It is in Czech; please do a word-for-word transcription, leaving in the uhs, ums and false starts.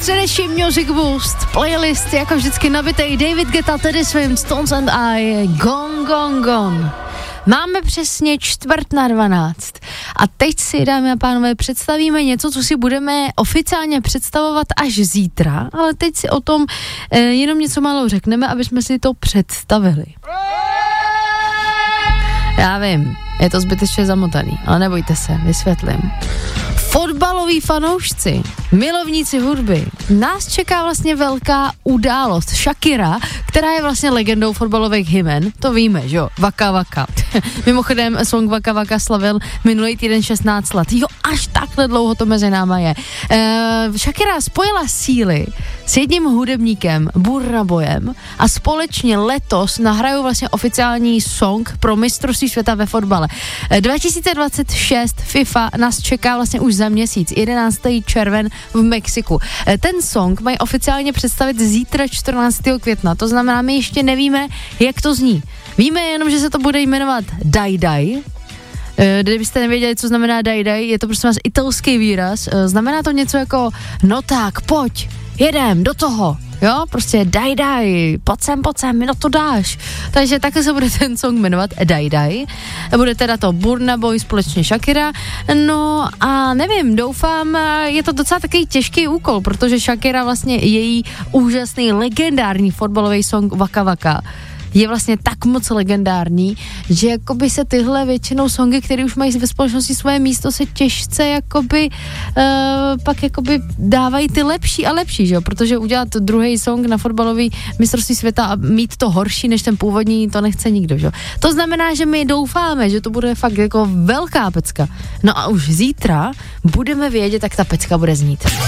Především Music Boost, playlist jako vždycky nabitej, David Guetta, tedy svým Stones and I, Gone, Gone, Gone. Máme přesně čtvrt na dvanáct a teď si, dámy a pánové, představíme něco, co si budeme oficiálně představovat až zítra, ale teď si o tom eh, jenom něco málo řekneme, aby jsme si to představili. Já vím, je to zbytečně zamotaný, ale nebojte se, vysvětlím. Fotbaloví fanoušci, milovníci hudby, nás čeká vlastně velká událost. Shakira, která je vlastně legendou fotbalových hymen, to víme, že jo, Waka Waka. Mimochodem, song Waka Waka slavil minulý týden šestnáct let. Jo, až takhle dlouho to mezi náma je. Uh, Shakira spojila síly s jedním hudebníkem, Burna Boyem, a společně letos nahrajou vlastně oficiální song pro mistrovství světa ve fotbale. dva tisíce dvacet šest FIFA nás čeká vlastně už za měsíc, jedenáctého červen v Mexiku. Ten song mají oficiálně představit zítra čtrnáctého května, to znamená, my ještě nevíme, jak to zní. Víme jenom, že se to bude jmenovat Dai Dai. Kdybyste nevěděli, co znamená Dai Dai, je to prostě vás italský výraz. Znamená to něco jako, no tak, pojď, jedem, do toho. Jo, prostě Dai Dai, pojď sem, pojď sem, mi na to dáš. Takže takhle se bude ten song jmenovat Dai Dai. Bude teda to Burna Boy společně Shakira. No a nevím, doufám, je to docela takový těžký úkol, protože Shakira vlastně její úžasný legendární fotbalový song Waka Waka je vlastně tak moc legendární, že jakoby se tyhle většinou songy, které už mají ve společnosti svoje místo, se těžce jakoby uh, pak jakoby dávají ty lepší a lepší, že jo, protože udělat druhý song na fotbalový mistrovství světa a mít to horší než ten původní, to nechce nikdo, že jo. To znamená, že my doufáme, že to bude fakt jako velká pecka. No a už zítra budeme vědět, jak ta pecka bude znít.